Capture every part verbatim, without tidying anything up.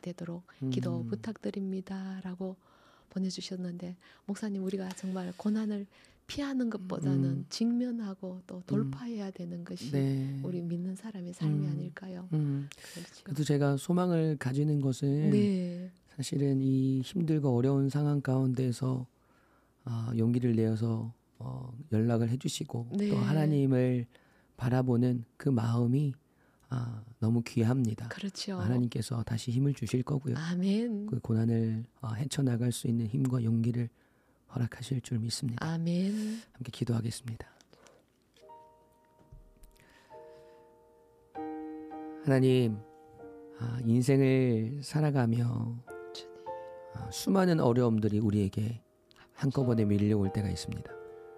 되도록 기도 음. 부탁드립니다라고 보내주셨는데, 목사님, 우리가 정말 고난을 피하는 것보다는 음. 직면하고 또 돌파해야 되는 것이 네. 우리 믿는 사람의 삶이 음. 아닐까요? 음. 그렇죠. 그래도 제가 소망을 가지는 것은 네. 사실은 이 힘들고 어려운 상황 가운데서 어, 용기를 내어서 어, 연락을 해주시고 네. 또 하나님을 바라보는 그 마음이 아, 너무 귀합니다. 그렇죠. 하나님께서 다시 힘을 주실 거고요. 아멘. 그 고난을 어, 헤쳐나갈 수 있는 힘과 용기를 허락하실 줄 믿습니다. 아멘. 함께 기도하겠습니다. 하나님, 아, 인생을 살아가며 아, 수많은 어려움들이 우리에게 한꺼번에 밀려올 때가 있습니다.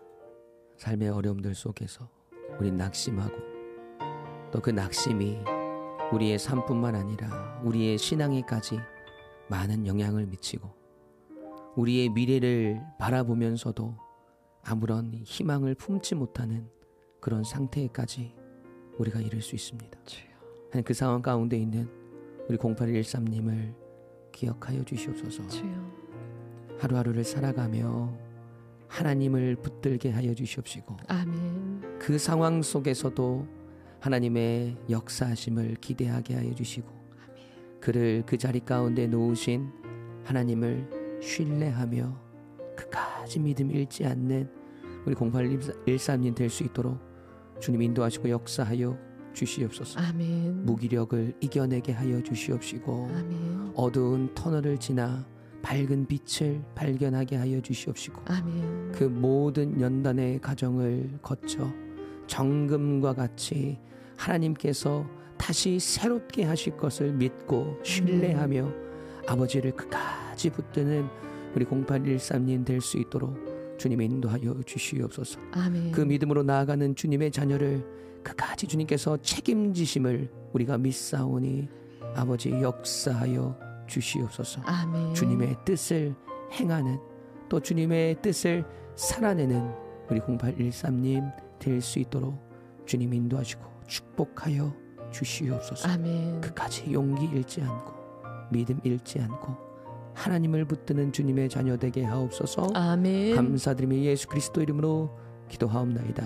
삶의 어려움들 속에서 우린 낙심하고 또 그 낙심이 우리의 삶뿐만 아니라 우리의 신앙에까지 많은 영향을 미치고 우리의 미래를 바라보면서도 아무런 희망을 품지 못하는 그런 상태에까지 우리가 이를 수 있습니다. 주여. 그 상황 가운데 있는 우리 공팔일삼님을 기억하여 주시옵소서. 주여. 하루하루를 살아가며 하나님을 붙들게 하여 주시옵시고 아멘. 그 상황 속에서도 하나님의 역사하심을 기대하게 하여 주시고 아멘. 그를 그 자리 가운데 놓으신 하나님을 신뢰하며 그까지 믿음 잃지 않는 우리 공팔일삼님 될 수 있도록 주님 인도하시고 역사하여 주시옵소서. 아멘. 무기력을 이겨내게 하여 주시옵시고 아멘. 어두운 터널을 지나 밝은 빛을 발견하게 하여 주시옵시고 아멘. 그 모든 연단의 과정을 거쳐 정금과 같이 하나님께서 다시 새롭게 하실 것을 믿고 신뢰하며 음. 아버지를 끝까지 붙드는 우리 공팔일삼님 될 수 있도록 주님 인도하여 주시옵소서. 아멘. 그 믿음으로 나아가는 주님의 자녀를 끝까지 주님께서 책임지심을 우리가 믿사오니 아버지 역사하여 주시옵소서. 아멘. 주님의 뜻을 행하는 또 주님의 뜻을 살아내는 우리 공팔일삼님 될 수 있도록 주님 인도하시고 축복하여 주시옵소서. 아멘. 끝까지 용기 잃지 않고 믿음 잃지 않고 하나님을 붙드는 주님의 자녀 되게 하옵소서. 아멘. 감사드리며 예수 그리스도 이름으로 기도하옵나이다.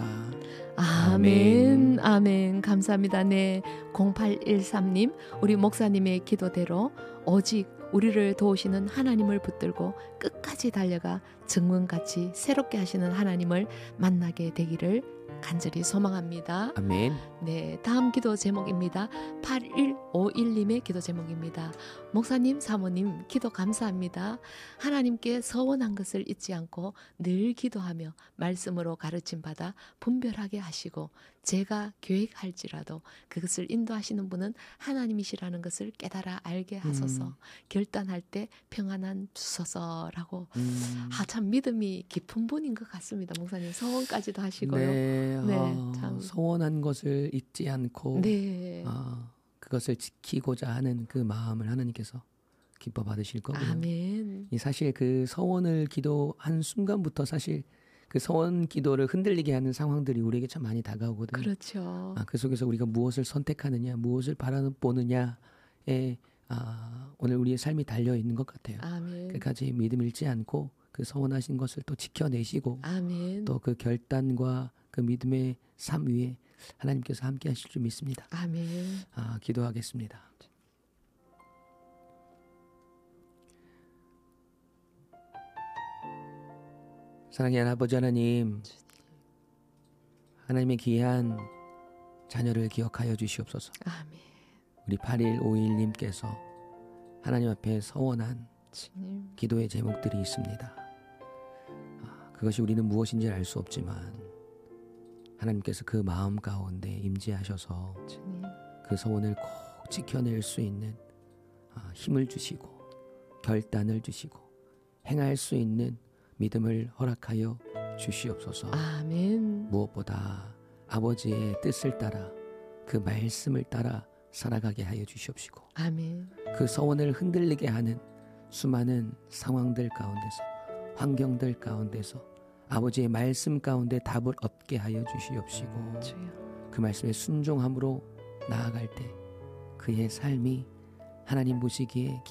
아멘. 아멘. 감사합니다. 네, 공팔일삼님 우리 목사님의 기도대로 오직 우리를 도우시는 하나님을 붙들고 끝까지 달려가 증문같이 새롭게 하시는 하나님을 만나게 되기를 간절히 소망합니다. 아멘. 네, 다음 기도 제목입니다. 팔일오일님의 기도 제목입니다. 목사님, 사모님 기도 감사합니다. 하나님께 서원한 것을 잊지 않고 늘 기도하며 말씀으로 가르침 받아 분별하게 하시고 제가 계획할지라도 그것을 인도하시는 분은 하나님이시라는 것을 깨달아 알게 하소서. 음. 결단할 때 평안한 주소서라고. 음. 아, 참 믿음이 깊은 분인 것 같습니다. 목사님 서원까지도 하시고요. 네, 네, 어, 참. 서원한 것을 잊지 않고 네. 어, 그것을 지키고자 하는 그 마음을 하나님께서 기뻐 받으실 거고요. 아멘. 이 사실 그 서원을 기도한 순간부터 사실 그 서원 기도를 흔들리게 하는 상황들이 우리에게 참 많이 다가오거든요. 그렇죠. 아, 그 속에서 우리가 무엇을 선택하느냐, 무엇을 바라보느냐에 아, 오늘 우리의 삶이 달려 있는 것 같아요. 아멘. 끝까지 믿음 잃지 않고 그 서원하신 것을 또 지켜내시고 아멘. 또 그 결단과 그 믿음의 삶 위에 하나님께서 함께 하실 줄 믿습니다. 아멘. 아, 기도하겠습니다. 사랑하는 아버지 하나님, 하나님의 귀한 자녀를 기억하여 주시옵소서. 아멘. 우리 팔일오일님께서 하나님 앞에 서원한 주님. 기도의 제목들이 있습니다. 아, 그것이 우리는 무엇인지 알 수 없지만 하나님께서 그 마음 가운데 임재하셔서 주님. 그 소원을 꼭 지켜낼 수 있는 아, 힘을 주시고 결단을 주시고 행할 수 있는 믿음을 허락하여 주시옵소서. 아멘. 무엇보다 아버지의 뜻을 따라 그 말씀을 따라 살아가게 하여 주시옵시고 아멘. 그 소원을 흔들리게 하는 수많은 상황들 가운데서 환경들 가운데서 아버지의 말씀 가운데 답을 얻게 하여 주시옵시고 주여. 그 말씀에 순종함으로 나아갈 때 그의 삶이 하나님 보시기에